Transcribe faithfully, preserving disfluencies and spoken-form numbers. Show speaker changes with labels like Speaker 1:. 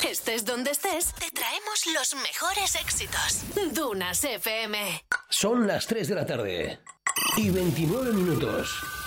Speaker 1: Estés donde estés, te traemos los mejores éxitos. Dunas F M.
Speaker 2: Son las tres de la tarde y veintinueve minutos.